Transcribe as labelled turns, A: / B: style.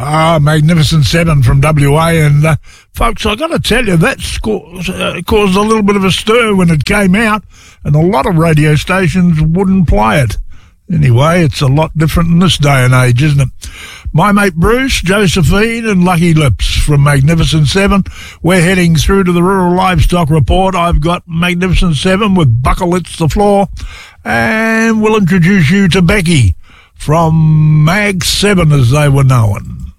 A: Magnificent Seven from WA. And, folks, I got to tell you, that caused a little bit of a stir when it came out, and a lot of radio stations wouldn't play it. Anyway, it's a lot different in this day and age, isn't it? My mate Bruce, Josephine and Lucky Lips from Magnificent Seven. We're heading through to the Rural Livestock Report. I've got Magnificent Seven with Buckle It's the Floor. And we'll introduce you to Becky from Mag 7 as they were known.